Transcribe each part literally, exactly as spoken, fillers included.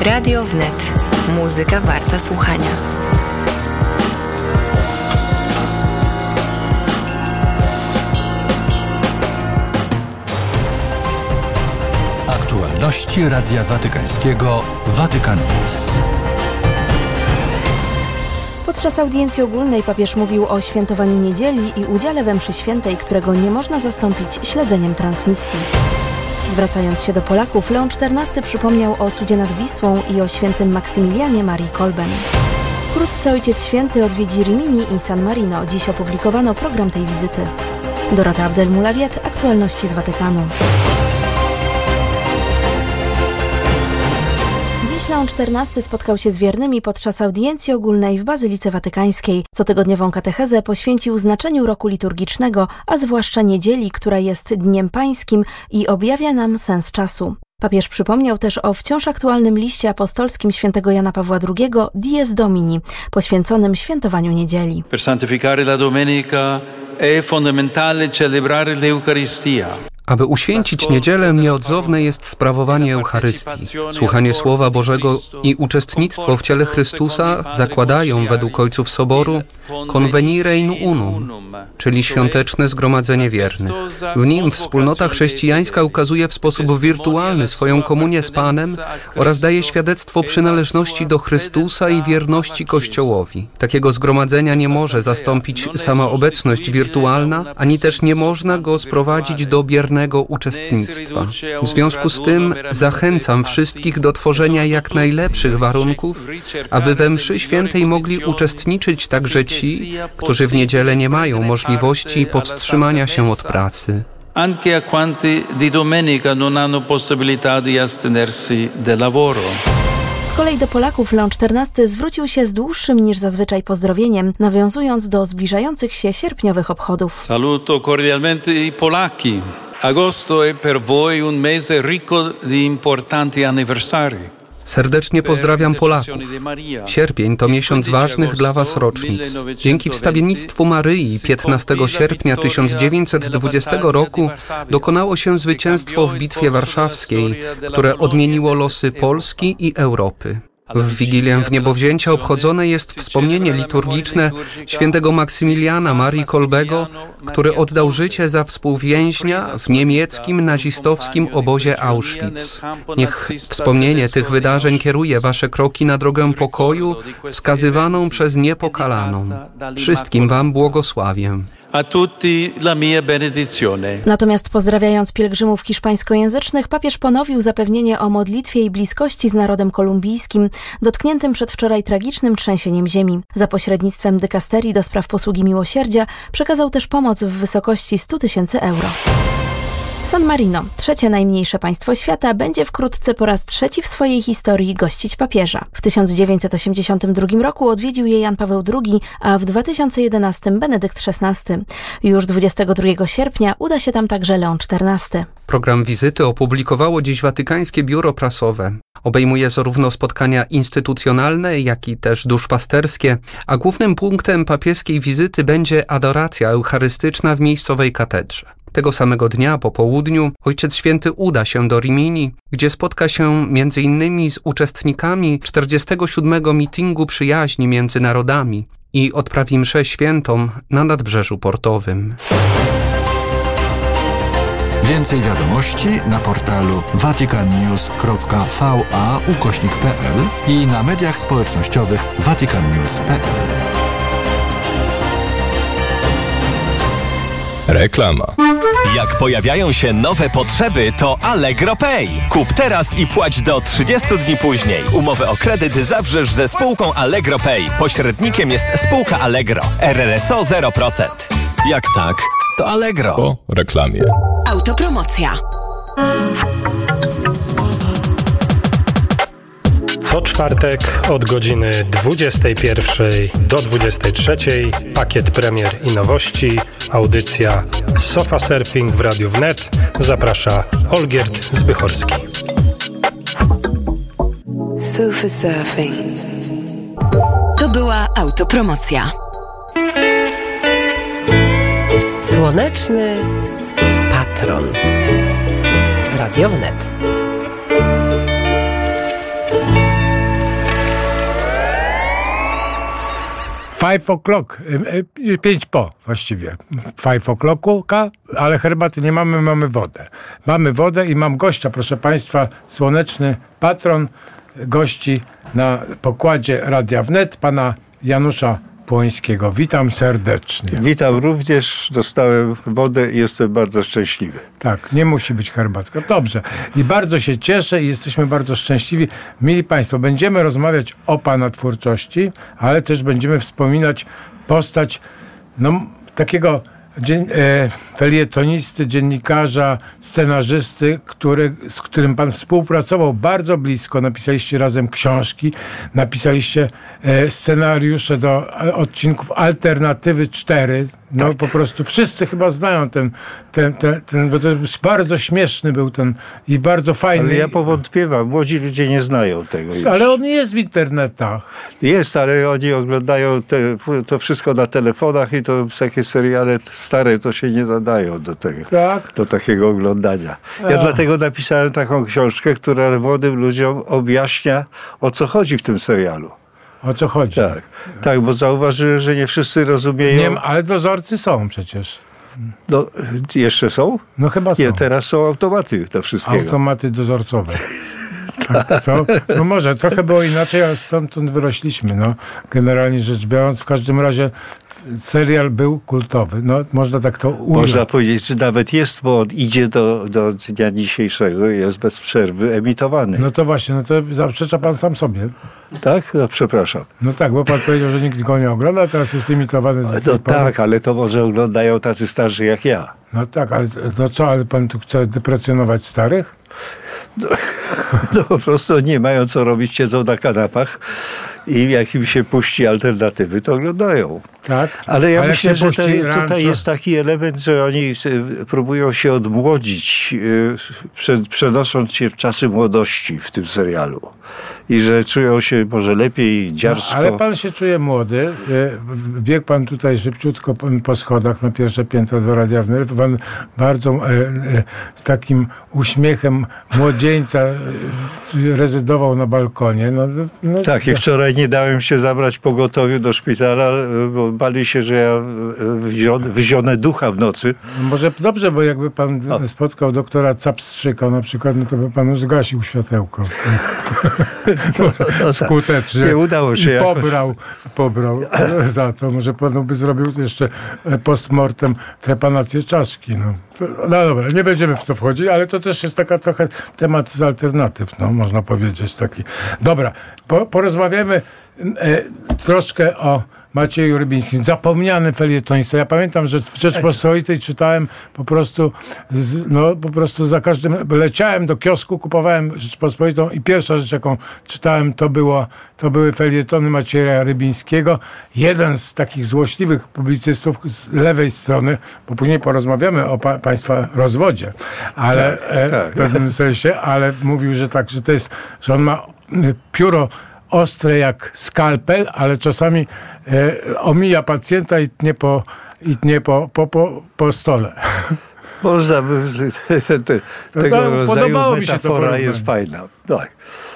Radio Wnet. Muzyka warta słuchania. Aktualności Radia Watykańskiego Vatican News. Podczas audiencji ogólnej papież mówił o świętowaniu niedzieli i udziale we mszy świętej, którego nie można zastąpić śledzeniem transmisji. Zwracając się do Polaków, Leon czternasty przypomniał o cudzie nad Wisłą i o świętym Maksymilianie Marii Kolben. Wkrótce Ojciec Święty odwiedzi Rimini i San Marino. Dziś opublikowano program tej wizyty. Dorota Abdelmulawiet, aktualności z Watykanu. Leon czternasty spotkał się z wiernymi podczas audiencji ogólnej w Bazylice Watykańskiej. Cotygodniową katechezę poświęcił znaczeniu roku liturgicznego, a zwłaszcza niedzieli, która jest Dniem Pańskim i objawia nam sens czasu. Papież przypomniał też o wciąż aktualnym liście apostolskim świętego Jana Pawła drugiego Dies Domini, poświęconym świętowaniu niedzieli. Per santificare la domenica è fondamentale celebrare l'Eucaristia. Aby uświęcić niedzielę, nieodzowne jest sprawowanie Eucharystii. Słuchanie Słowa Bożego i uczestnictwo w ciele Chrystusa zakładają, według ojców Soboru, convenire in unum, czyli świąteczne zgromadzenie wiernych. W nim wspólnota chrześcijańska ukazuje w sposób wirtualny swoją komunię z Panem oraz daje świadectwo przynależności do Chrystusa i wierności Kościołowi. Takiego zgromadzenia nie może zastąpić sama obecność wirtualna, ani też nie można go sprowadzić do biernego uczestnictwa. W związku z tym zachęcam wszystkich do tworzenia jak najlepszych warunków, aby we mszy świętej mogli uczestniczyć także ci, którzy w niedzielę nie mają możliwości powstrzymania się od pracy. Anche a quanti di domenica non hanno possibilità di astenersi del lavoro. Z kolei do Polaków Leon czternasty zwrócił się z dłuższym niż zazwyczaj pozdrowieniem, nawiązując do zbliżających się sierpniowych obchodów. Saluto cordialmente i Polacchi. Agosto è per voi un mese ricco di importanti anniversari. Serdecznie pozdrawiam Polaków. Sierpień to miesiąc ważnych dla Was rocznic. Dzięki wstawiennictwu Maryi piętnastego sierpnia tysiąc dziewięćset dwudziestego roku dokonało się zwycięstwo w Bitwie Warszawskiej, które odmieniło losy Polski i Europy. W Wigilię Wniebowzięcia obchodzone jest wspomnienie liturgiczne świętego Maksymiliana Marii Kolbego, który oddał życie za współwięźnia w niemieckim nazistowskim obozie Auschwitz. Niech wspomnienie tych wydarzeń kieruje Wasze kroki na drogę pokoju, wskazywaną przez Niepokalaną. Wszystkim Wam błogosławię. A tutti la mia benedizione. Natomiast pozdrawiając pielgrzymów hiszpańskojęzycznych, papież ponowił zapewnienie o modlitwie i bliskości z narodem kolumbijskim, dotkniętym przedwczoraj tragicznym trzęsieniem ziemi. Za pośrednictwem dykasterii do spraw posługi miłosierdzia przekazał też pomoc w wysokości stu tysięcy euro. San Marino, trzecie najmniejsze państwo świata, będzie wkrótce po raz trzeci w swojej historii gościć papieża. W tysiąc dziewięćset osiemdziesiątym drugim roku odwiedził je Jan Paweł drugi, a w dwa tysiące jedenastym Benedykt szesnasty. Już dwudziestego drugiego sierpnia uda się tam także Leon czternasty. Program wizyty opublikowało dziś Watykańskie Biuro Prasowe. Obejmuje zarówno spotkania instytucjonalne, jak i też duszpasterskie, a głównym punktem papieskiej wizyty będzie adoracja eucharystyczna w miejscowej katedrze. Tego samego dnia po południu Ojciec Święty uda się do Rimini, gdzie spotka się między innymi z uczestnikami czterdziestego siódmego mitingu przyjaźni między narodami i odprawi mszę świętą na Nadbrzeżu Portowym. Więcej wiadomości na portalu vaticannews kropka va ukośnik pe el i na mediach społecznościowych vaticannews kropka pe el. Reklama. Jak pojawiają się nowe potrzeby, to Allegro Pay. Kup teraz i płać do trzydziestu dni później. Umowę o kredyt zawrzesz ze spółką Allegro Pay. Pośrednikiem jest spółka Allegro. R R S O zero procent. Jak tak, to Allegro. Po reklamie. Autopromocja. Co czwartek od godziny dwudziestej pierwszej do dwudziestej trzeciej pakiet premier i nowości, audycja Sofa Surfing w Radiu Wnet. Zaprasza Olgierd Zbychorski. Sofa Surfing. To była autopromocja. Słoneczny patron w Radiu Wnet. Five o'clock, pięć po właściwie. Five o'clocka, ale herbaty nie mamy, mamy wodę. Mamy wodę i mam gościa, proszę Państwa, słoneczny patron gości na pokładzie Radia Wnet, pana Janusza Płońskiego. Witam serdecznie. Witam również, dostałem wodę i jestem bardzo szczęśliwy. Tak, nie musi być herbatka. Dobrze. I bardzo się cieszę i jesteśmy bardzo szczęśliwi. Mili Państwo, będziemy rozmawiać o pana twórczości, ale też będziemy wspominać postać no, takiego dzien- e, felietonisty, dziennikarza, scenarzysty, który, z którym pan współpracował bardzo blisko. Napisaliście razem książki, napisaliście e, scenariusze do e, odcinków Alternatywy cztery. No tak. Po prostu wszyscy chyba znają ten, ten, ten, ten, bo to bardzo śmieszny był ten i bardzo fajny. Ale ja powątpiewam, młodzi ludzie nie znają tego już. Ale on jest w internetach. Jest, ale oni oglądają te, to wszystko na telefonach i to takie seriale stare to się nie nadają do tego, tak? Do takiego oglądania. Ja A. dlatego napisałem taką książkę, która młodym ludziom objaśnia, o co chodzi w tym serialu. O co chodzi? Tak, tak, bo zauważyłem, że nie wszyscy rozumieją. Nie, ale dozorcy są przecież. No, jeszcze są? No chyba są. Nie, teraz są automaty do wszystkiego. Automaty dozorcowe. Tak, są? No może, trochę było inaczej, ale stamtąd wyrośliśmy. No. Generalnie rzecz biorąc, w każdym razie serial był kultowy. No, można tak to ująć. Można powiedzieć, że nawet jest, bo on idzie do, do dnia dzisiejszego i jest bez przerwy emitowany. No to właśnie, no to zaprzecza pan sam sobie. Tak? No przepraszam. No tak, bo pan powiedział, że nikt go nie ogląda, a teraz jest emitowany. No tak, ale to może oglądają tacy starzy jak ja. No tak, ale no co, ale pan tu chce deprecjonować starych? No, no po prostu nie mają co robić, siedzą na kanapach i jak im się puści alternatywy, to oglądają. Tak? Ale ja Ale myślę, że te, rancho... tutaj jest taki element, że oni próbują się odmłodzić, przenosząc się w czasy młodości w tym serialu. I że czują się może lepiej, dziarsko. No, ale pan się czuje młody. Biegł pan tutaj szybciutko po schodach na pierwsze piętro do Radia Wnet. Pan bardzo z takim uśmiechem młodzieńca rezydował na balkonie. No, no, tak, i wczoraj nie dałem się zabrać pogotowiu do szpitala, bo bali się, że ja wyzionę, wyzionę ducha w nocy. Może dobrze, bo jakby pan o. spotkał doktora Capstrzyka na przykład, no to by panu zgasił światełko. No, no, skutecznie. Nie udało się. I pobrał, pobrał za to. Może panu by zrobił jeszcze postmortem trepanację czaszki. No. no dobra, nie będziemy w to wchodzić, ale to też jest taka trochę temat z alternatyw, no można powiedzieć taki. Dobra, po, porozmawiamy e, troszkę o Macieju Rybińskim. Zapomniany felietonista. Ja pamiętam, że w Rzeczpospolitej czytałem po prostu, z, no po prostu za każdym, leciałem do kiosku, kupowałem Rzeczpospolitą i pierwsza rzecz, jaką czytałem, to było, to były felietony Macieja Rybińskiego. Jeden z takich złośliwych publicystów z lewej strony, bo później porozmawiamy o pa, państwa rozwodzie, ale tak, e, tak. w pewnym sensie, ale mówił, że tak, że to jest, że on ma pióro ostre jak skalpel, ale czasami e, omija pacjenta i tnie po, i tnie po, po, po, po stole. Można by... Te, te, no tego to, rodzaju metafora jest fajna. Tak.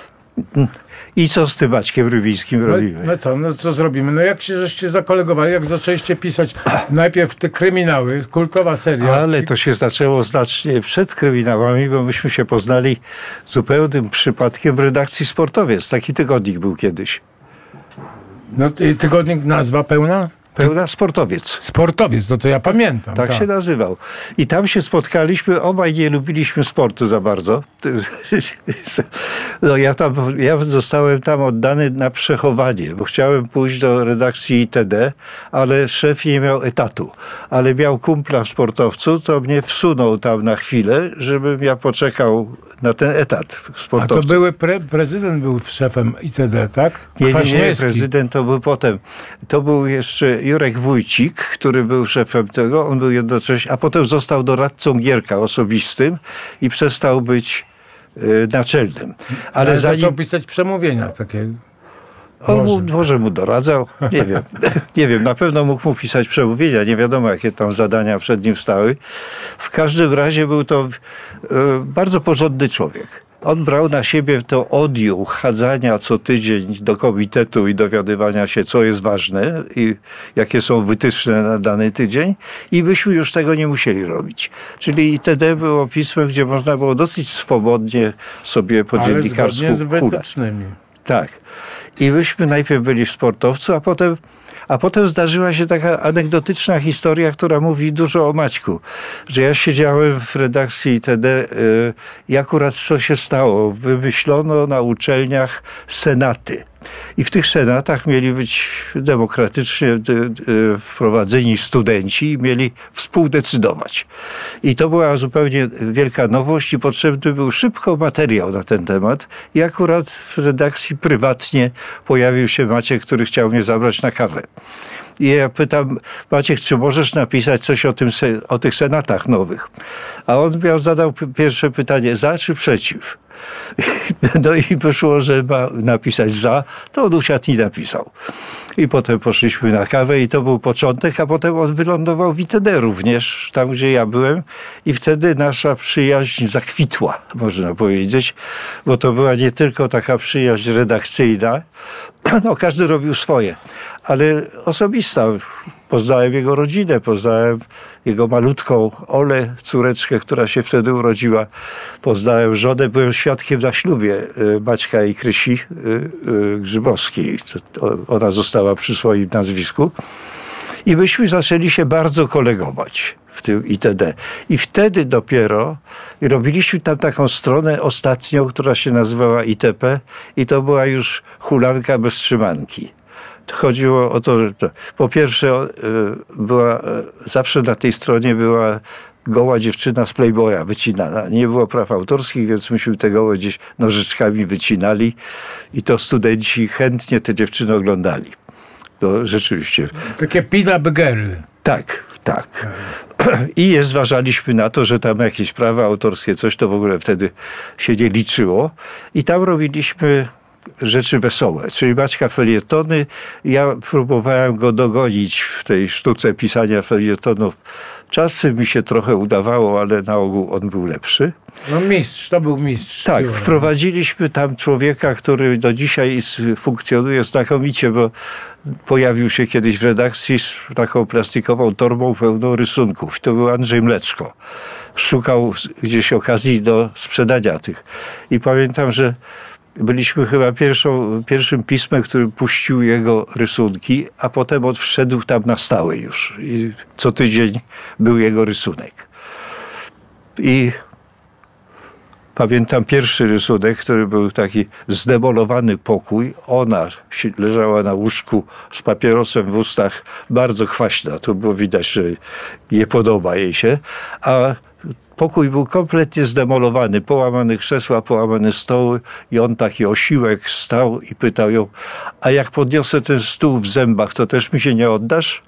I co z tym Maćkiem Rybińskim no, robimy? No co, no co zrobimy? No jak się żeście zakolegowali, jak zaczęliście pisać najpierw te kryminały, kultowa seria. Ale to się zaczęło znacznie przed kryminałami, bo myśmy się poznali zupełnym przypadkiem w redakcji Sportowiec. Taki tygodnik był kiedyś. No i tygodnik nazwa pełna? Pełna Sportowiec. Sportowiec, no to ja pamiętam. Tak, tak się nazywał. I tam się spotkaliśmy, obaj nie lubiliśmy sportu za bardzo. No ja, tam, ja zostałem tam oddany na przechowanie, bo chciałem pójść do redakcji I T D, ale szef nie miał etatu. Ale miał kumpla w sportowcu, to mnie wsunął tam na chwilę, żebym ja poczekał na ten etat w sportowcu. A to były pre, prezydent był szefem I T D, tak? Nie, nie, nie, prezydent to był potem. To był jeszcze Jurek Wójcik, który był szefem tego, on był jednocześnie, a potem został doradcą Gierka osobistym i przestał być y, naczelnym. Ale, Ale zanim... zaczął pisać przemówienia takie. On może. Mu, może mu doradzał, nie wiem. Nie wiem, na pewno mógł mu pisać przemówienia, nie wiadomo jakie tam zadania przed nim stały. W każdym razie był to y, bardzo porządny człowiek. On brał na siebie to odium chadzania co tydzień do komitetu i dowiadywania się, co jest ważne i jakie są wytyczne na dany tydzień i byśmy już tego nie musieli robić. Czyli I T D było pismem, gdzie można było dosyć swobodnie sobie po dziennikarsku Ale zgodnie z wytycznymi. Tak. I myśmy najpierw byli w Sportowcu, a potem A potem zdarzyła się taka anegdotyczna historia, która mówi dużo o Maćku. Że ja siedziałem w redakcji I T D yy, i akurat co się stało? Wymyślono na uczelniach senaty. I w tych senatach mieli być demokratycznie yy, wprowadzeni studenci i mieli współdecydować. I to była zupełnie wielka nowość i potrzebny był szybko materiał na ten temat. I akurat w redakcji prywatnie pojawił się Maciek, który chciał mnie zabrać na kawę. I ja pytam, Maciek, czy możesz napisać coś o, tym, o tych senatach nowych? A on miał, zadał pierwsze pytanie, za czy przeciw? No i wyszło, że ma napisać za, to on usiadł i napisał. I potem poszliśmy na kawę i to był początek, a potem on wylądował w I T D również, tam gdzie ja byłem i wtedy nasza przyjaźń zakwitła, można powiedzieć, bo to była nie tylko taka przyjaźń redakcyjna, no każdy robił swoje, ale osobista. Poznałem jego rodzinę, poznałem jego malutką Olę, córeczkę, która się wtedy urodziła. Poznałem żonę, byłem świadkiem na ślubie Maćka i Krysi Grzybowskiej. Ona została przy swoim nazwisku. I myśmy zaczęli się bardzo kolegować w tym I T D. I wtedy dopiero robiliśmy tam taką stronę ostatnią, która się nazywała I T P i to była już hulanka bez trzymanki. Chodziło o to, że to, po pierwsze była, zawsze na tej stronie była goła dziewczyna z Playboya wycinana. Nie było praw autorskich, więc myśmy te gołe gdzieś nożyczkami wycinali i to studenci chętnie te dziewczyny oglądali. To rzeczywiście. Takie pin-up girl. Tak, tak. I je zważaliśmy na to, że tam jakieś prawa autorskie, coś to w ogóle wtedy się nie liczyło. I tam robiliśmy rzeczy wesołe, czyli Maćka felietony. Ja próbowałem go dogonić w tej sztuce pisania felietonów. Czasem mi się trochę udawało, ale na ogół on był lepszy. No mistrz, to był mistrz. Tak, wprowadziliśmy tam człowieka, który do dzisiaj funkcjonuje znakomicie, bo pojawił się kiedyś w redakcji z taką plastikową torbą pełną rysunków. To był Andrzej Mleczko. Szukał gdzieś okazji do sprzedania tych. I pamiętam, że byliśmy chyba pierwszą, pierwszym pismem, który puścił jego rysunki, a potem on wszedł tam na stałe już. I co tydzień był jego rysunek. I pamiętam pierwszy rysunek, który był taki zdemolowany pokój. Ona leżała na łóżku z papierosem w ustach, bardzo kwaśna. To było widać, że nie podoba jej się. A pokój był kompletnie zdemolowany, połamane krzesła, połamane stoły i on taki osiłek stał i pytał ją, a jak podniosę ten stół w zębach, to też mi się nie oddasz?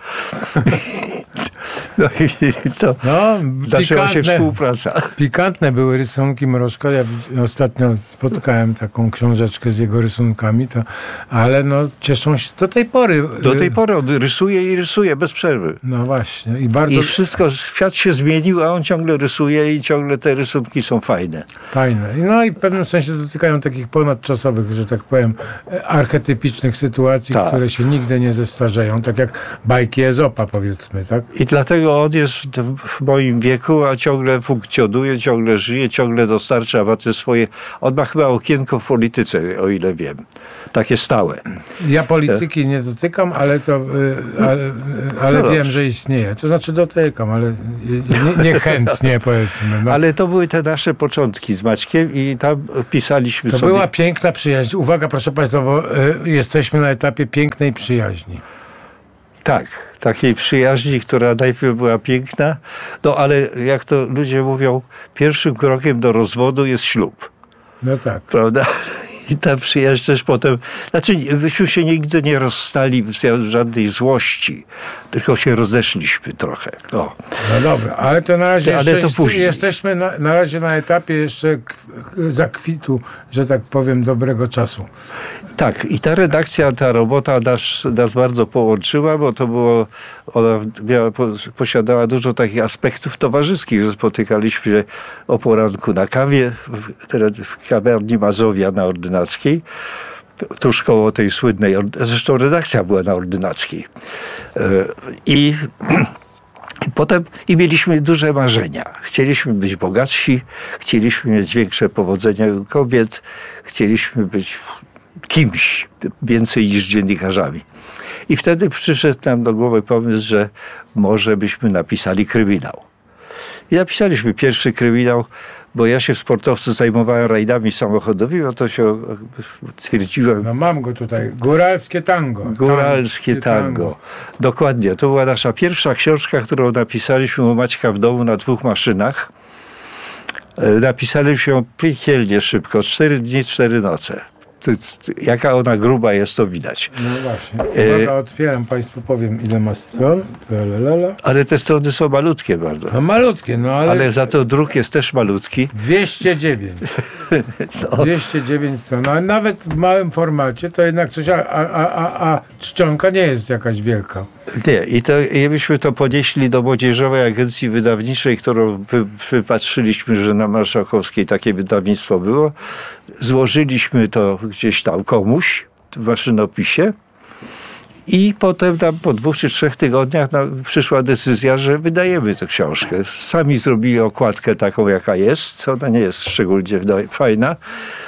No i to no, zaczęła się współpraca. Pikantne były rysunki Mrożka. Ja ostatnio spotkałem taką książeczkę z jego rysunkami, to, ale no cieszą się do tej pory. Do tej pory on rysuje i rysuje bez przerwy. No właśnie. I, bardzo... I wszystko, świat się zmienił, a on ciągle rysuje i ciągle te rysunki są fajne. Fajne. No i w pewnym sensie dotykają takich ponadczasowych, że tak powiem, archetypicznych sytuacji, tak, które się nigdy nie zestarzeją. Tak jak bajki Ezopa, powiedzmy, tak? I dlatego on jest w moim wieku, a ciągle funkcjonuje, ciągle żyje, ciągle dostarcza ma te swoje... On ma chyba okienko w polityce, o ile wiem. Takie stałe. Ja polityki nie dotykam, ale to ale, ale no wiem, że istnieje. To znaczy dotykam, ale nie, niechętnie powiedzmy. No. Ale to były te nasze początki z Maćkiem i tam pisaliśmy to sobie... To była piękna przyjaźń. Uwaga, proszę Państwa, bo y, jesteśmy na etapie pięknej przyjaźni. Tak, takiej przyjaźni, która najpierw była piękna, no ale jak to ludzie mówią, pierwszym krokiem do rozwodu jest ślub. No tak. Prawda? I ta przyjaźń też potem... Znaczy, myśmy się nigdy nie rozstali z żadnej złości, tylko się rozeszliśmy trochę. O. No dobra, ale to na razie ale jeszcze to później. jesteśmy na, na razie na etapie jeszcze zakwitu, że tak powiem, dobrego czasu. Tak, i ta redakcja, ta robota nas, nas bardzo połączyła, bo to było, ona miała, posiadała dużo takich aspektów towarzyskich, że spotykaliśmy się o poranku na kawie w, w kawiarni Mazowia na Ordynackiej, tuż koło tej słynnej, zresztą redakcja była na Ordynackiej. I I potem i mieliśmy duże marzenia. Chcieliśmy być bogatsi, chcieliśmy mieć większe powodzenie kobiet, chcieliśmy być kimś więcej niż dziennikarzami. I wtedy przyszedł nam do głowy pomysł, że może byśmy napisali kryminał. I napisaliśmy pierwszy kryminał, bo ja się w sportowcu zajmowałem rajdami samochodowymi, a to się stwierdziłem. No mam go tutaj. Góralskie tango. Góralskie tango. tango. Dokładnie. To była nasza pierwsza książka, którą napisaliśmy u Maćka w domu na dwóch maszynach. Napisaliśmy ją piekielnie szybko. Cztery dni, cztery noce. Jaka ona gruba jest, to widać. No właśnie. Uwaga, otwieram, Państwu powiem, ile ma stron. Lalalala. Ale te strony są malutkie bardzo. No malutkie, no ale... Ale za to druk jest też malutki. dwieście dziewięć. No. dwieście dziewięć stron. A nawet w małym formacie to jednak coś, a, a, a, a czcionka nie jest jakaś wielka. Nie, i, to, i myśmy to ponieśli do Młodzieżowej Agencji Wydawniczej, którą wy, wypatrzyliśmy, że na Marszałkowskiej takie wydawnictwo było. Złożyliśmy to gdzieś tam komuś w maszynopisie i potem tam po dwóch czy trzech tygodniach nam przyszła decyzja, że wydajemy tę książkę. Sami zrobili okładkę taką, jaka jest. Ona nie jest szczególnie fajna.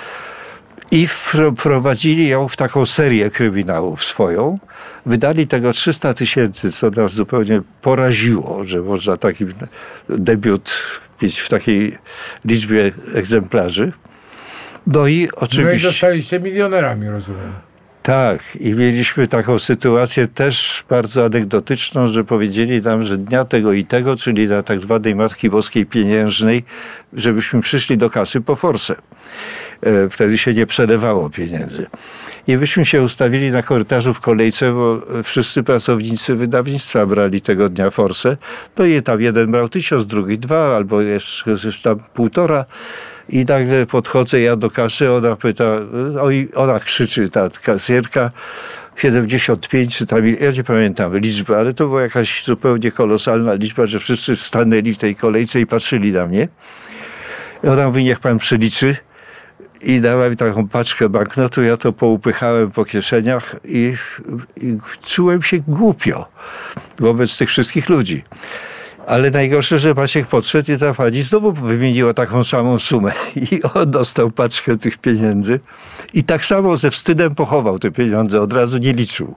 I wprowadzili ją w taką serię kryminałów swoją. Wydali tego trzysta tysięcy, co nas zupełnie poraziło, że można taki debiut mieć w takiej liczbie egzemplarzy. No i oczywiście... No i zostaliście milionerami, rozumiem. Tak, i mieliśmy taką sytuację też bardzo anegdotyczną, że powiedzieli nam, że dnia tego i tego, czyli na tak zwanej Matki Boskiej Pieniężnej, żebyśmy przyszli do kasy po forsę. Wtedy się nie przelewało pieniędzy. I myśmy się ustawili na korytarzu w kolejce, bo wszyscy pracownicy wydawnictwa brali tego dnia forsę. No i tam jeden brał tysiąc, drugi dwa, albo jeszcze, jeszcze tam półtora. I nagle podchodzę ja do kasy, ona pyta, ona krzyczy, ta kasjerka, siedemdziesiąt pięć, czy tam, ja nie pamiętam liczby, ale to była jakaś zupełnie kolosalna liczba, że wszyscy stanęli w tej kolejce i patrzyli na mnie. I ona mówi, niech pan przeliczy. I dała mi taką paczkę banknotu, ja to poupychałem po kieszeniach i, i czułem się głupio wobec tych wszystkich ludzi. Ale najgorsze, że Maciek podszedł i ta pani znowu wymieniła taką samą sumę i on dostał paczkę tych pieniędzy i tak samo ze wstydem pochował te pieniądze, od razu nie liczył.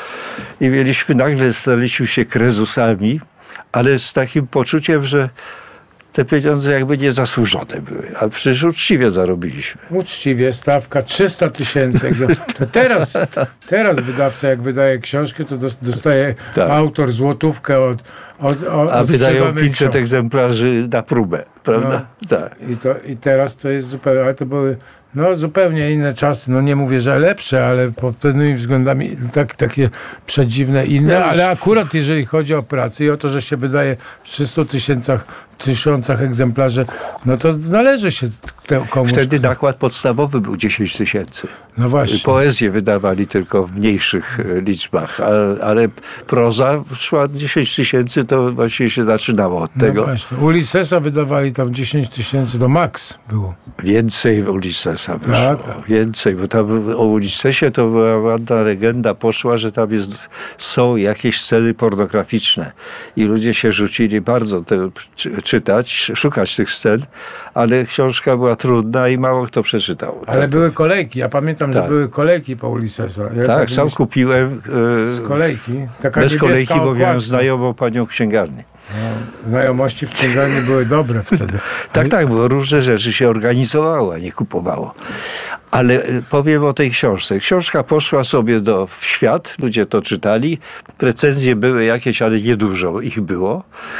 I mieliśmy, nagle staliśmy się krezusami, ale z takim poczuciem, że te pieniądze jakby niezasłużone były, a przecież uczciwie zarobiliśmy. Uczciwie, stawka trzysta tysięcy. To teraz, teraz wydawca jak wydaje książkę, to dostaje tak. autor złotówkę od, od, od A wydają pięćset egzemplarzy na próbę, prawda? No, tak. I, to, I teraz to jest zupełnie, ale to były no, zupełnie inne czasy. No nie mówię, że lepsze, ale pod pewnymi względami tak, takie przedziwne inne, ja ale akurat jeżeli chodzi o pracę i o to, że się wydaje w trzystu tysiącach tysiącach egzemplarzy, no to należy się komuś. Wtedy nakład podstawowy był dziesięć tysięcy. No właśnie. Poezję wydawali tylko w mniejszych liczbach, ale, ale proza szła dziesięć tysięcy, to właśnie się zaczynało od no tego. Właśnie. Ulyssesa wydawali tam dziesięć tysięcy, to max było. Więcej w Ulyssesa wyszło. Tak. Więcej, bo tam o Ulyssesie to była ładna legenda poszła, że tam jest, są jakieś sceny pornograficzne i ludzie się rzucili bardzo te, czytać, szukać tych scen, ale książka była trudna i mało kto przeczytał. Ale tak. były kolejki, ja pamiętam, tak. że były kolejki po Ulyssesa. Ja tak, sam myśl... kupiłem. Z kolejki. Taka bez kolejki, bo okładka. miałem znajomą panią księgarni. No, znajomości w księgarni były dobre wtedy. tak, tak, bo różne rzeczy się organizowało, a nie kupowało. Ale powiem o tej książce. Książka poszła sobie do, w świat, ludzie to czytali, recenzje były jakieś, ale niedużo ich było.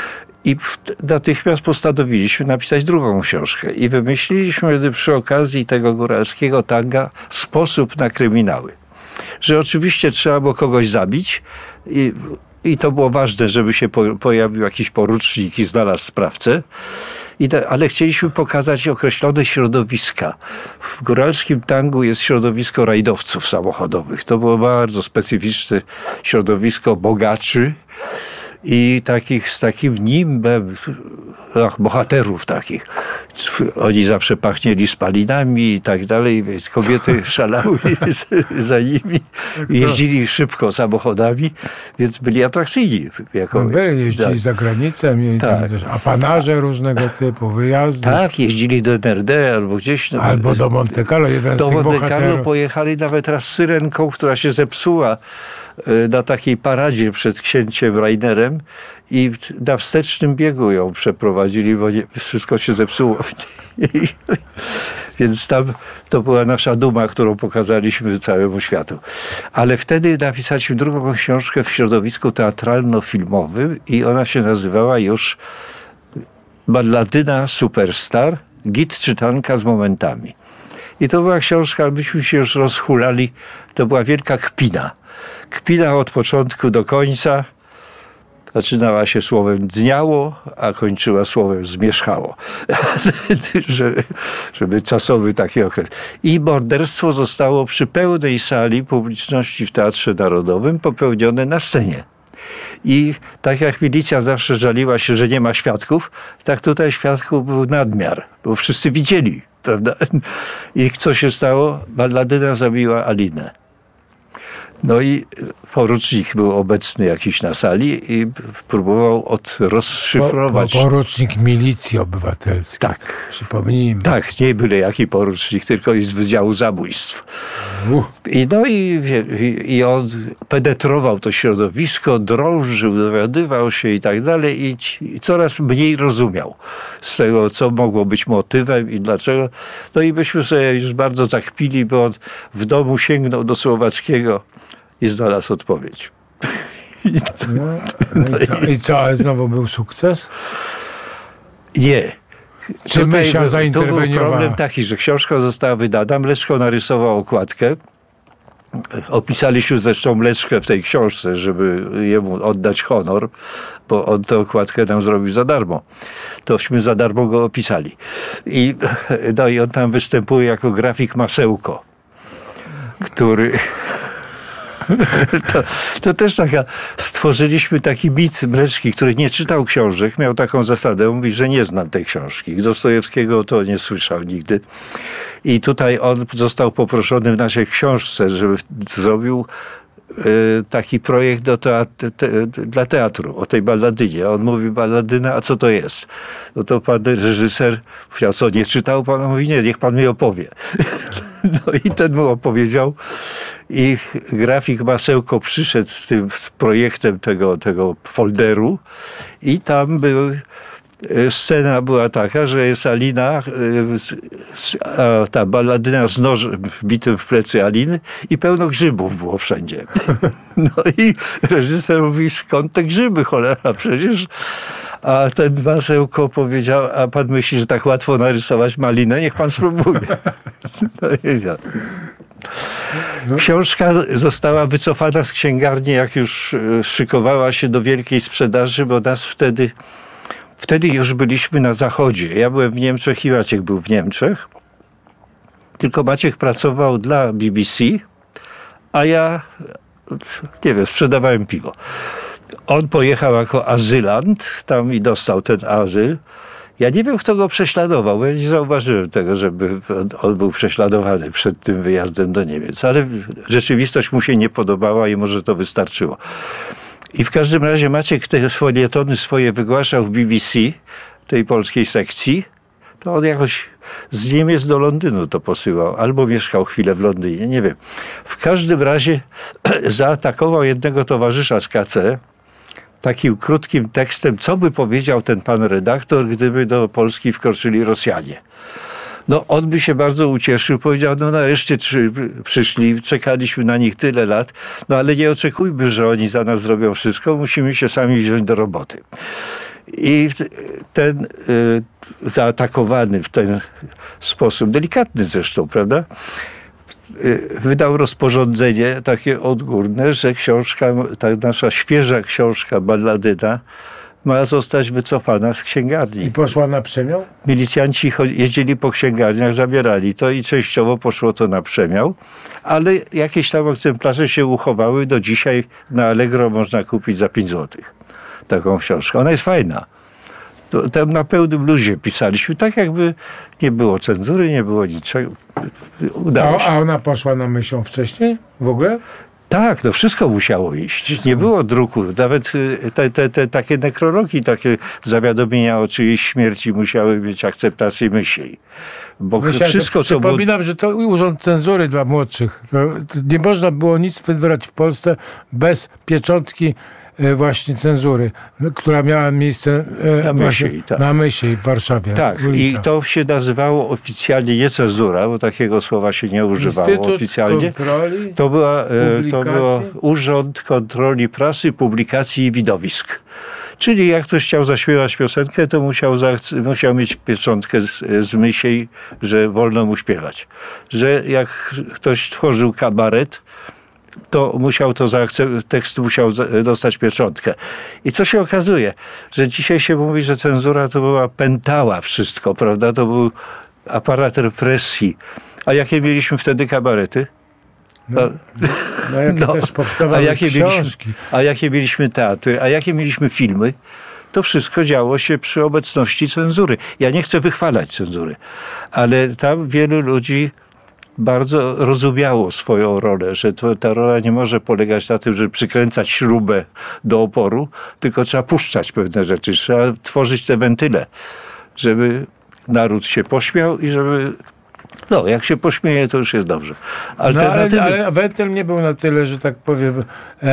I natychmiast postanowiliśmy napisać drugą książkę. I wymyśliliśmy przy okazji tego góralskiego tanga sposób na kryminały. Że oczywiście trzeba było kogoś zabić i, i to było ważne, żeby się po, pojawił jakiś porucznik i znalazł sprawcę. I te, ale chcieliśmy pokazać określone środowiska. W góralskim tangu jest środowisko rajdowców samochodowych. To było bardzo specyficzne środowisko bogaczy i takich z takim nimbem ach, bohaterów takich. Oni zawsze pachnieli spalinami i tak dalej, więc kobiety szalały za nimi. Jeździli szybko samochodami, więc byli atrakcyjni. Jako, no byli, jeździli tak. za granicę, mieli tak. też apanarze różnego typu, wyjazdy. Tak, jeździli do N R D albo gdzieś. No, albo do Monte Carlo. Jeden do z tych Monte bohaterów. Carlo pojechali nawet raz z syrenką, która się zepsuła na takiej paradzie przed księciem Rainerem i na wstecznym biegu ją przeprowadzili, bo nie, wszystko się zepsuło. Więc tam to była nasza duma, którą pokazaliśmy całemu światu. Ale wtedy napisaliśmy drugą książkę w środowisku teatralno-filmowym i ona się nazywała już Balladyna Superstar, git czytanka z momentami. I to była książka, myśmy się już rozhulali, to była wielka kpina. Kpina od początku do końca. Zaczynała się słowem dniało, a kończyła słowem zmierzchało. żeby, żeby czasowy taki okres. I morderstwo zostało przy pełnej sali publiczności w Teatrze Narodowym popełnione na scenie. I tak jak milicja zawsze żaliła się, że nie ma świadków, tak tutaj świadków był nadmiar, bo wszyscy widzieli, prawda? I co się stało? Balladyna zabiła Alinę. No i porucznik był obecny jakiś na sali i próbował od rozszyfrować. Po, po, porucznik milicji obywatelskiej. Tak. Przypomnijmy. Tak, nie byle jaki porucznik, tylko z Wydziału Zabójstw. Uh. I no i, i, i on penetrował to środowisko, drążył, dowiadywał się i tak dalej i, i coraz mniej rozumiał z tego, co mogło być motywem i dlaczego. No i myśmy sobie już bardzo zakpili, bo on w domu sięgnął do Słowackiego i znalazł odpowiedź. I, to, no, no i, co, I co, ale znowu był sukces? Nie. Czy Mysia zainterweniowała? To był problem taki, że książka została wydana, Mleczko narysował okładkę. Opisaliśmy zresztą Mleczkę w tej książce, żeby jemu oddać honor, bo on tę okładkę nam zrobił za darmo. Tośmy za darmo go opisali. I, no i on tam występuje jako grafik Masełko, który... To, to też taka, stworzyliśmy taki mit Mleczki, który nie czytał książek, miał taką zasadę, mówi, że nie znam tej książki. Dostojewskiego to nie słyszał nigdy. I tutaj on został poproszony w naszej książce, żeby zrobił y, taki projekt do teatru, te, dla teatru, o tej balladynie. On mówi, balladyna, a co to jest? No to pan reżyser powiedział, co, nie czytał? Pan mówi, nie, niech pan mi opowie. No i ten mu opowiedział i grafik Masełko przyszedł z tym z projektem tego, tego folderu i tam był, scena była taka, że jest Alina, a ta balladyna z nożem wbitym w plecy Aliny i pełno grzybów było wszędzie. No i reżyser mówi, skąd te grzyby, cholera, przecież... A ten Masełko powiedział, a pan myśli, że tak łatwo narysować malinę? Niech pan spróbuje. No i ja. Książka została wycofana z księgarni, jak już szykowała się do wielkiej sprzedaży, bo nas wtedy, wtedy już byliśmy na zachodzie. Ja byłem w Niemczech i Maciek był w Niemczech. Tylko Maciek pracował dla B B C, a ja, nie wiem, sprzedawałem piwo. On pojechał jako azylant tam i dostał ten azyl. Ja nie wiem, kto go prześladował, bo ja nie zauważyłem tego, żeby on był prześladowany przed tym wyjazdem do Niemiec. Ale rzeczywistość mu się nie podobała i może to wystarczyło. I w każdym razie Maciek te folietony swoje wygłaszał w B B C, tej polskiej sekcji. To on jakoś z Niemiec do Londynu to posyłał. Albo mieszkał chwilę w Londynie, nie wiem. W każdym razie zaatakował jednego towarzysza z K C takim krótkim tekstem, co by powiedział ten pan redaktor, gdyby do Polski wkroczyli Rosjanie. No on by się bardzo ucieszył, powiedział, no nareszcie przyszli, czekaliśmy na nich tyle lat, no ale nie oczekujmy, że oni za nas zrobią wszystko, musimy się sami wziąć do roboty. I ten y, zaatakowany w ten sposób, delikatny zresztą, prawda, y, wydał rozporządzenie takie odgórne, że książka, ta nasza świeża książka Balladyna ma zostać wycofana z księgarni. I poszła na przemiał? Milicjanci jeździli po księgarniach, zabierali to i częściowo poszło to na przemiał, ale jakieś tam egzemplarze się uchowały. Do dzisiaj na Allegro można kupić za pięć złotych taką książkę. Ona jest fajna. To, tam na pełnym luzie pisaliśmy, tak jakby nie było cenzury, nie było niczego. Udało się. A ona poszła na myśl wcześniej? W ogóle? Tak, to wszystko musiało iść. Nie było druku. Nawet te, te, te takie nekrologii, takie zawiadomienia o czyjejś śmierci musiały mieć akceptację myśli. Bo Myślę, wszystko, co było... Przypominam, że to urząd cenzury dla młodszych. To, to nie można było nic wybrać w Polsce bez pieczątki właśnie cenzury, która miała miejsce na Mysiej, tak. na Mysiej w Warszawie. Tak, ulica. I to się nazywało oficjalnie nie cenzura, bo takiego słowa się nie używało Instytut oficjalnie. Kontroli, to, była, to był Urząd Kontroli Prasy, Publikacji i Widowisk. Czyli jak ktoś chciał zaśpiewać piosenkę, to musiał, musiał mieć pieczątkę z, z Mysiej, że wolno mu śpiewać. Że jak ktoś tworzył kabaret, to musiał to za tekst musiał dostać pieczątkę. I co się okazuje? Że dzisiaj się mówi, że cenzura to była pętała wszystko, prawda? To był aparat represji. A jakie mieliśmy wtedy kabarety? No, no, jakie no, też powstawały a jakie książki. Mieliśmy, a jakie mieliśmy teatry, a jakie mieliśmy filmy? To wszystko działo się przy obecności cenzury. Ja nie chcę wychwalać cenzury, ale tam wielu ludzi bardzo rozumiało swoją rolę, że to, ta rola nie może polegać na tym, żeby przykręcać śrubę do oporu, tylko trzeba puszczać pewne rzeczy, trzeba tworzyć te wentyle, żeby naród się pośmiał i żeby... No, jak się pośmieje, to już jest dobrze. Alternatywy... No, ale, ale wentyl nie był na tyle, że tak powiem, e,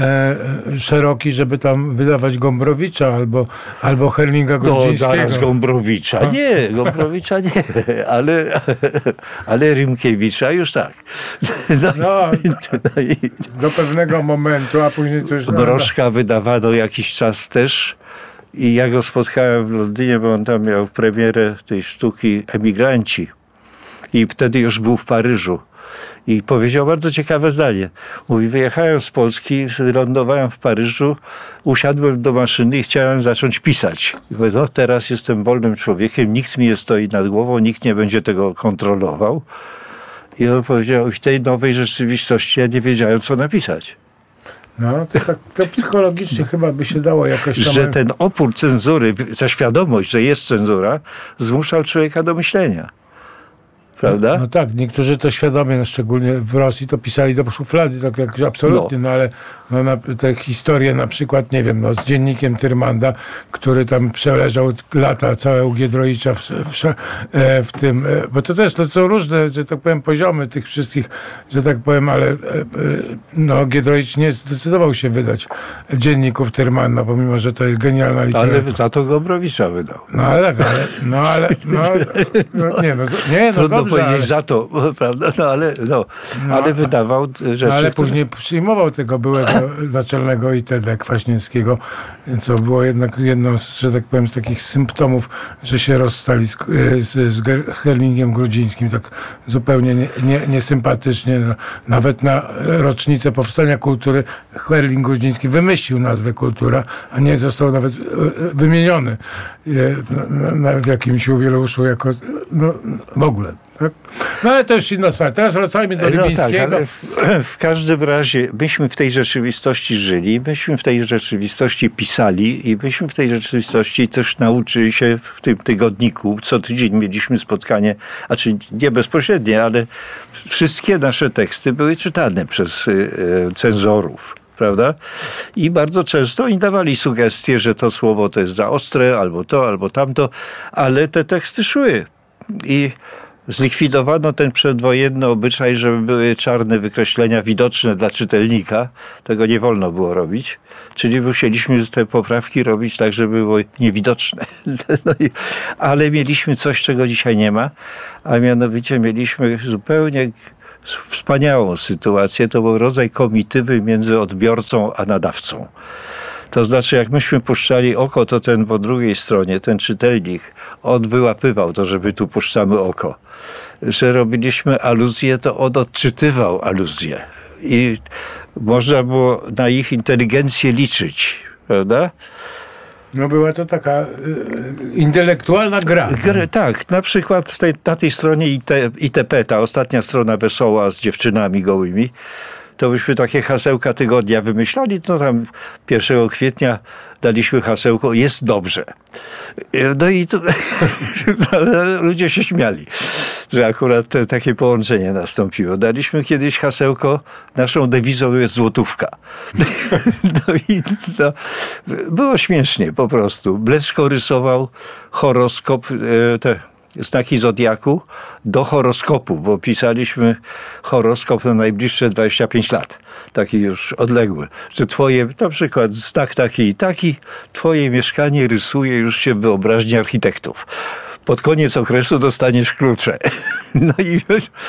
e, szeroki, żeby tam wydawać Gombrowicza albo, albo Herlinga Grudzińskiego. No, zaraz Gombrowicza. Nie, Gombrowicza nie, ale, ale Rymkiewicza już tak. No, no i, do pewnego momentu, a później to już... Broszka no, wydawano jakiś czas też. I ja go spotkałem w Londynie, bo on tam miał premierę tej sztuki Emigranci. I wtedy już był w Paryżu. I powiedział bardzo ciekawe zdanie. Mówi, wyjechałem z Polski, wylądowałem w Paryżu, usiadłem do maszyny i chciałem zacząć pisać. I mówię, no teraz jestem wolnym człowiekiem, nikt mi nie stoi nad głową, nikt nie będzie tego kontrolował. I on powiedział, w tej nowej rzeczywistości ja nie wiedziałem, co napisać. No, to, tak, to psychologicznie chyba by się dało jakoś tam... Że ten opór cenzury, ta świadomość, że jest cenzura, zmuszał człowieka do myślenia. Prawda? No, no tak, niektórzy to świadomie, no szczególnie w Rosji, to pisali do szuflady, tak jak absolutnie, no, no ale no, na, te historie na przykład, nie wiem, no, z dziennikiem Tyrmanda, który tam przeleżał lata całe u Giedroycia w, w, w tym, bo to też to są różne, że tak powiem, poziomy tych wszystkich, że tak powiem, ale no, Giedroyć nie zdecydował się wydać dzienników Tyrmanda, pomimo, że to jest genialna literatura. Ale za to Gombrowicza wydał. No ale tak, ale, no ale, no, no nie, no, nie, no trudno dobrze, powiedzieć ale... za to, prawda? No ale, no, no, ale wydawał rzeczy, ale które... później przyjmował tego byłego naczelnego I T D Kwaśniewskiego, co było jednak jedną z, że tak powiem, z takich symptomów, że się rozstali z, z, z Herlingiem Grudzińskim tak zupełnie nie, nie, niesympatycznie. No, nawet na rocznicę powstania kultury Herling Grudziński wymyślił nazwę kultura, a nie został nawet wymieniony na, na, w jakimś jubileuszu jako no, w ogóle. Tak? No ale to już inna sprawa. Teraz wracajmy do Rybińskiego. No tak, ale w, w każdym razie myśmy w tej rzeczywistości żyli, myśmy w tej rzeczywistości pisali i myśmy w tej rzeczywistości też nauczyli się w tym tygodniku. Co tydzień mieliśmy spotkanie, znaczy nie bezpośrednie, ale wszystkie nasze teksty były czytane przez y, y, cenzorów. Prawda? I bardzo często oni dawali sugestie, że to słowo to jest za ostre, albo to, albo tamto, ale te teksty szły. I zlikwidowano ten przedwojenny obyczaj, żeby były czarne wykreślenia widoczne dla czytelnika. Tego nie wolno było robić. Czyli musieliśmy te poprawki robić tak, żeby były niewidoczne. No i, ale mieliśmy coś, czego dzisiaj nie ma, a mianowicie mieliśmy zupełnie wspaniałą sytuację. To był rodzaj komitywy między odbiorcą a nadawcą. To znaczy, jak myśmy puszczali oko, to ten po drugiej stronie, ten czytelnik, on wyłapywał to, że my tu puszczamy oko. Że robiliśmy aluzję, to on odczytywał aluzję. I można było na ich inteligencję liczyć, prawda? No była to taka y, intelektualna gra. Gra, tak, na przykład w tej, na tej stronie I T P, ta ostatnia strona wesoła z dziewczynami gołymi, to byśmy takie hasełka tygodnia wymyślali, to tam pierwszego kwietnia daliśmy hasełko jest dobrze. No i to, ale ludzie się śmiali, że akurat te, takie połączenie nastąpiło. Daliśmy kiedyś hasełko, naszą dewizą jest złotówka. No i to było śmiesznie po prostu. Bleczko rysował horoskop, te znaki zodiaku do horoskopu, bo pisaliśmy horoskop na najbliższe dwadzieścia pięć lat. Taki już odległy. Że twoje, na przykład znak taki i taki, twoje mieszkanie rysuje już się w wyobraźni architektów. Pod koniec okresu dostaniesz klucze. No i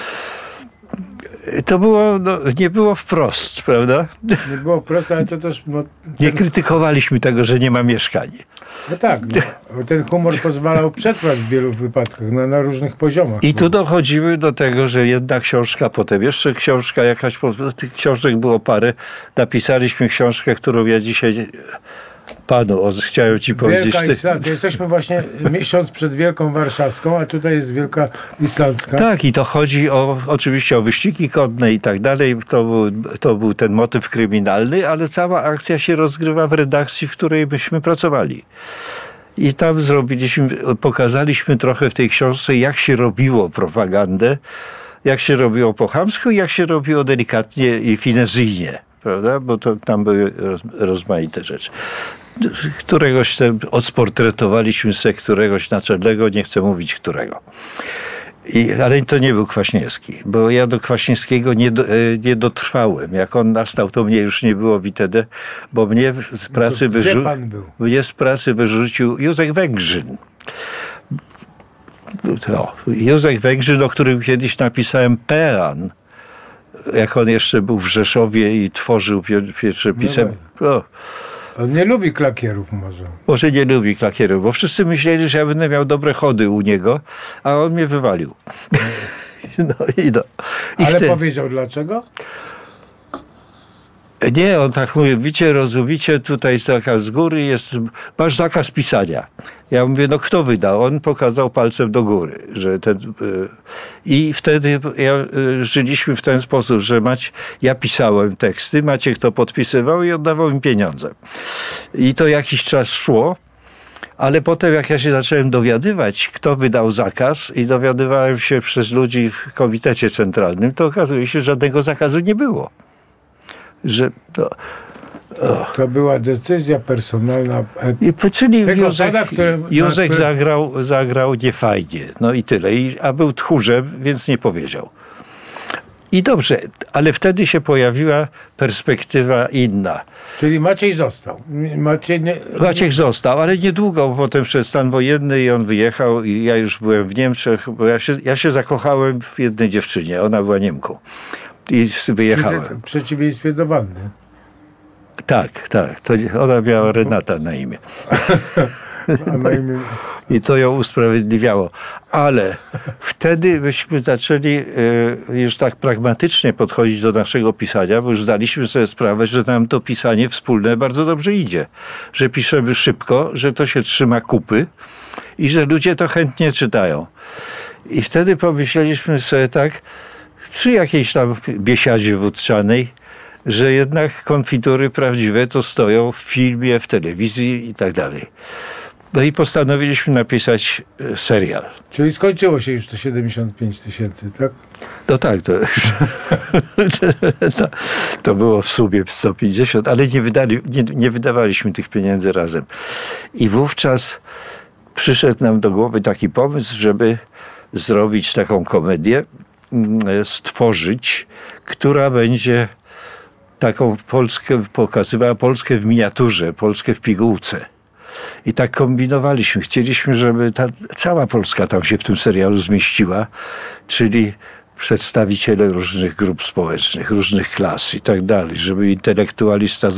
to było, no, nie było wprost, prawda? Nie było wprost, ale to też... No, ten... Nie krytykowaliśmy tego, że nie ma mieszkań. No tak, no, ten humor pozwalał przetrwać w wielu wypadkach, na, na różnych poziomach. I tu dochodzimy do tego, że jedna książka, potem jeszcze książka jakaś, tych książek było parę. Napisaliśmy książkę, którą ja dzisiaj... Panu, o, chciałem ci powiedzieć. Wielka Islandia. Jesteśmy właśnie miesiąc przed Wielką Warszawską, a tutaj jest Wielka Islandzka. Tak, i to chodzi o, oczywiście o wyścigi konne i tak dalej. To był, to był ten motyw kryminalny, ale cała akcja się rozgrywa w redakcji, w której myśmy pracowali. I tam zrobiliśmy, pokazaliśmy trochę w tej książce, jak się robiło propagandę, jak się robiło po chamsku i jak się robiło delikatnie i finezyjnie. Prawda? Bo to tam były rozmaite rzeczy. Któregoś tam odsportretowaliśmy sobie któregoś naczelnego, nie chcę mówić którego. I, ale to nie był Kwaśniewski, bo ja do Kwaśniewskiego nie, do, nie dotrwałem. Jak on nastał, to mnie już nie było w I T D, bo mnie z pracy, no wyrzu- pan był? mnie z pracy wyrzucił Józef Węgrzyn. No, Józef Węgrzyn, o którym kiedyś napisałem Pean, jak on jeszcze był w Rzeszowie i tworzył pierwsze pisem. No, on nie lubi klakierów może. Może nie lubi klakierów, bo wszyscy myśleli, że ja będę miał dobre chody u niego, a on mnie wywalił. No i no. I Ale wtedy... powiedział dlaczego? Nie, on tak mówi, wiecie, rozumiecie, tutaj zakaz z góry jest, masz zakaz pisania. Ja mówię, no kto wydał? On pokazał palcem do góry. Że ten, yy, I wtedy ja, yy, żyliśmy w ten sposób, że Macie, ja pisałem teksty, Maciek to podpisywał i oddawał mi pieniądze. I to jakiś czas szło, ale potem jak ja się zacząłem dowiadywać, kto wydał zakaz i dowiadywałem się przez ludzi w Komitecie Centralnym, to okazuje się, że żadnego zakazu nie było. Że... No, to była decyzja personalna. I, czyli Józek, pana, które, Józek które... zagrał, zagrał niefajnie. No i tyle. I, a był tchórzem, więc nie powiedział. I dobrze, ale wtedy się pojawiła perspektywa inna. Czyli Maciej został. Maciej, nie... Maciek został, ale niedługo, bo potem wszedł stan wojenny i on wyjechał i ja już byłem w Niemczech, bo ja się, ja się zakochałem w jednej dziewczynie. Ona była Niemką. I wyjechałem. W przeciwieństwie do Wandy. Tak, tak. To ona miała Renata na imię. A na imię... I to ją usprawiedliwiało. Ale wtedy byśmy zaczęli y, już tak pragmatycznie podchodzić do naszego pisania, bo już zdaliśmy sobie sprawę, że nam to pisanie wspólne bardzo dobrze idzie. Że piszemy szybko, że to się trzyma kupy i że ludzie to chętnie czytają. I wtedy pomyśleliśmy sobie tak, przy jakiejś tam biesiadzie wódczanej, że jednak konfitury prawdziwe to stoją w filmie, w telewizji i tak dalej. No i postanowiliśmy napisać serial. Czyli skończyło się już te siedemdziesiąt pięć tysięcy, tak? No tak, to, to, to było w sumie sto pięćdziesiąt, ale nie, wydali, nie, nie wydawaliśmy tych pieniędzy razem. I wówczas przyszedł nam do głowy taki pomysł, żeby zrobić taką komedię, stworzyć, która będzie taką Polskę, pokazywała Polskę w miniaturze, Polskę w pigułce. I tak kombinowaliśmy. Chcieliśmy, żeby ta, cała Polska tam się w tym serialu zmieściła, czyli przedstawiciele różnych grup społecznych, różnych klas i tak dalej, żeby intelektualista